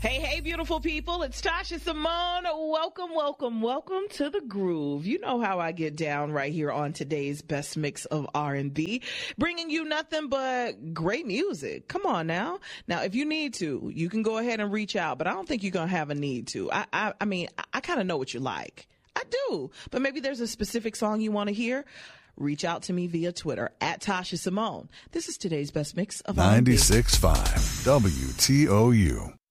Hey, hey, beautiful people. It's Tasha Simone. Welcome to the groove. You know how I get down right here on today's best mix of R&B, bringing you nothing but great music. Come on now. Now, if you need to, you can go ahead and reach out, but I don't think you're going to have a need to. I kind of know what you like. I do. But maybe there's a specific song you want to hear. Reach out to me via Twitter at Tasha Simone. This is today's best mix of R&B. 96.5 WTOU.